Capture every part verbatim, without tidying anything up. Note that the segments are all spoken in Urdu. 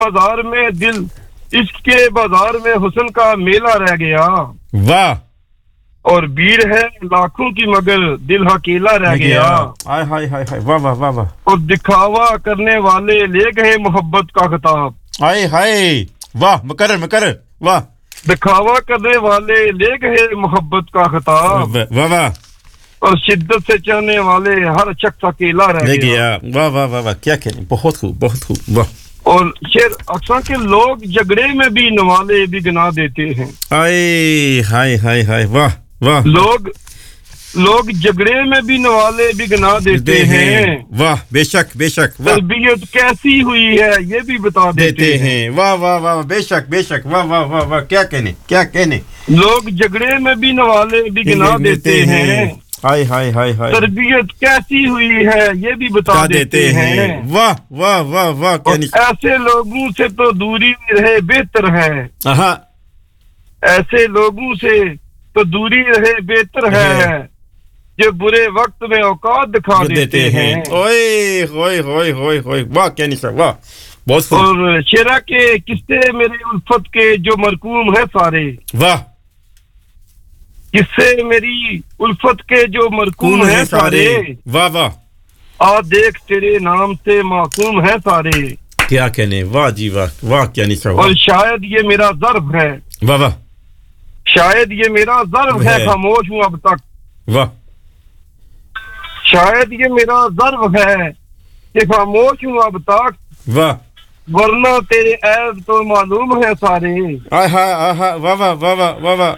بازار میں دل عشق کے بازار میں حسن کا میلہ رہ گیا واہ اور بھیڑ ہے لاکھوں کی مگر دل اکیلا رہ گیا ہائے ہائے ہائے ہائے واہ واہ واہ واہ اور دکھاوا کرنے والے لے گئے محبت کا خطاب ہائے ہائے واہ مکرر مکرر واہ دکھاوا کرنے والے لے گئے محبت کا خطاب واہ واہ اور شدت سے چاہنے والے ہر شخص اکیلا رہ گیا واہ واہ واہ واہ کیا کہنے بہت خوب بہت خوب واہ اور شعر اکثر کے لوگ جھگڑے میں بھی نوالے بھی گنا دیتے ہیں ہائے ہائے ہائے ہائے واہ واہ لوگ لوگ جھگڑے میں بھی نوالے بھی گنا دیتے ہیں واہ بے شک بے شک تربیت کیسی ہوئی ہے یہ بھی بتا دیتے ہیں واہ واہ واہ بے شک بے شک واہ واہ واہ واہ کیا کہنے کیا کہنے لوگ جھگڑے میں بھی نوالے بھی گنا دیتے ہیں ہائے ہائے ہائے ہائے تربیت کیسی ہوئی ہے یہ بھی بتا دیتے ہیں واہ واہ واہ واہ ایسے لوگوں سے تو دوری رہے بہتر ہے ہاں ایسے لوگوں سے تو دوری رہے بہتر ہے جو برے وقت میں اوقات دکھا دیتے ہیں اوئے ہوئے ہوئے ہوئے ہوئے واہ کیا نہیں واہ بہت اور شعرا کے قصے میرے الفت کے جو مرقوم ہے سارے واہ قصے میری الفت کے جو مرقوم ہیں سارے واہ واہ آ دیکھ تیرے نام سے معصوم ہے سارے کیا کہنے واہ جی واہ واہ کیا نہیں اور شاید یہ میرا ضرب ہے واہ واہ شاید یہ میرا ضرب ہے خاموش ہوں اب تک واہ شاید یہ میرا ضرب ہے کہ خاموش ہوں اب تک واہ ورنہ تیرے عیب تو معلوم ہے سارے آہا آہا واہ واہ واہ واہ واہ واہ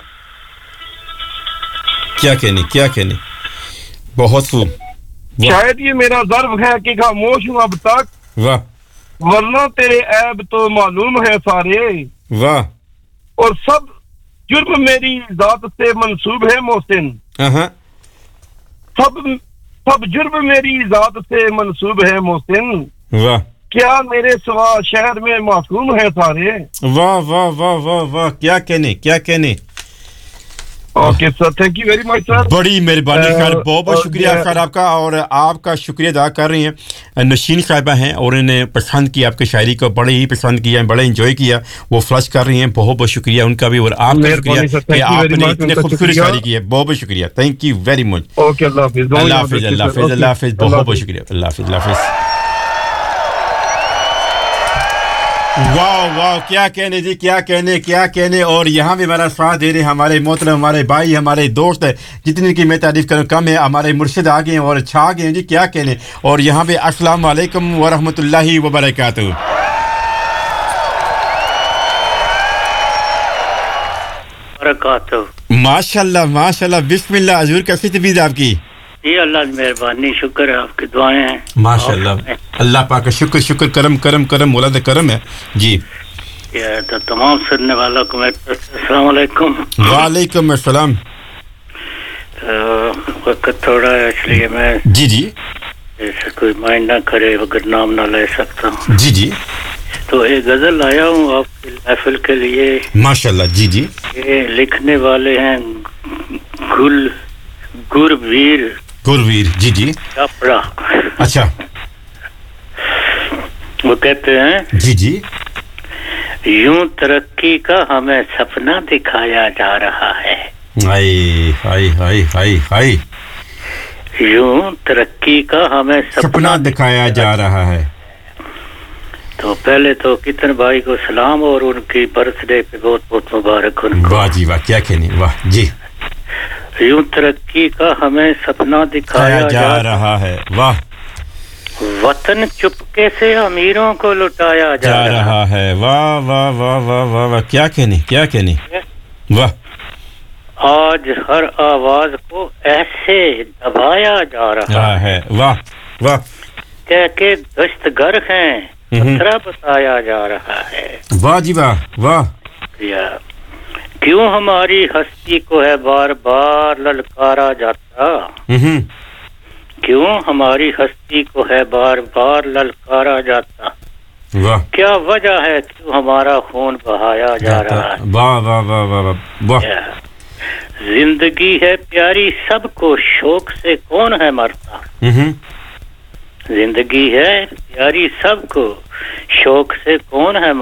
کیا کہنے کیا کہنے بہت خوب شاید یہ میرا ضرب ہے کہ خاموش ہوں اب تک واہ ورنہ تیرے عیب تو معلوم ہے سارے واہ اور سب جرم میری ذات سے منسوب ہے محسن ہاں سب سب جرم میری ذات سے منسوب ہے محسن واہ کیا میرے سوا شہر میں معصوم ہے سارے واہ واہ واہ واہ واہ کیا کہنے کیا کہنے okay sir thank you very much سر بڑی مہربانی خیر بہت بہت شکریہ خیر آپ کا اور آپ کا شکریہ ادا کر رہی ہیں نشین صاحبہ ہیں اور انہیں پسند کیا آپ کی شاعری کو بڑے ہی پسند کیا بڑے انجوائے کیا وہ فلش کر رہی ہیں بہت بہت شکریہ ان کا بھی اور آپ کا شکریہ کہ آپ نے اتنے خوبصورت شاعری کی ہے بہت بہت شکریہ thank you very much okay اللہ حافظ اللہ حافظ اللہ حافظ اللہ حافظ بہت بہت شکریہ اللہ حافظ اللہ حافظ واہ واہ کیا کہنے جی کیا کہنے کیا کہنے اور یہاں بھی ہمارا ساتھ دے رہے ہمارے محترم ہمارے بھائی ہمارے دوست جتنے کی میں تعریف کروں کم ہے ہمارے مرشد آ گئے اور چھا گئے جی کیا کہنے اور یہاں پہ السلام علیکم ورحمۃ اللہ وبرکاتہ برکاتہ ماشاء اللہ ماشاء اللہ بسم اللہ حضور کیسی طبیعت آپ کی جی اللہ کی مہربانی شکر ہے آپ کی دعائیں ہیں ماشاء اللہ اللہ پاک کا شکر شکر کرم کرم کرم مولا کرم ہے جی یہ تو تمام سننے والوں کو میں السلام علیکم وعلیکم السلام وقت تھوڑا ہے اس لیے میں جی جی ایسے کوئی مائنڈ نہ کرے اگر نام نہ لے سکتا ہوں جی جی تو ایک غزل لایا ہوں آپ کی محفل کے لیے ماشاء اللہ جی جی یہ لکھنے والے ہیں گل گرویر گرویر جی جی کپڑا اچھا وہ کہتے ہیں جی جی یوں ترقی کا ہمیں سپنا دکھایا جا رہا ہے ہائے ہائے ہائے ہائے ہائے یوں ترقی کا ہمیں سپنا دکھایا جا رہا ہے تو پہلے تو کتن بھائی کو سلام اور ان کی برتھ ڈے پہ بہت بہت مبارک ان کو واہ جی واہ کیا کہنے واہ جی یوں ترقی کا ہمیں سپنا دکھایا جا رہا ہے واہ وطن چپکے سے امیروں کو لٹایا جا رہا ہے واہ واہ واہ واہ واہ واہ کیا کہنے کیا کہنے واہ آج ہر آواز کو ایسے دبایا جا رہا ہے واہ واہ کہہ کے دستگر ہیں خطرہ بتایا جا رہا ہے واہ جی واہ واہ کیوں ہماری ہستی کو ہے بار بار للکارا جاتا کیوں ہماری ہستی کو ہے بار بار للکارا جاتا واہ کیا وجہ ہے کیوں ہمارا خون بہایا جا رہا ہے واہ واہ واہ واہ واہ زندگی ہے پیاری سب کو شوق سے کون ہے مرتا زندگی ہے پیاری سب کو شوق سے کون ہے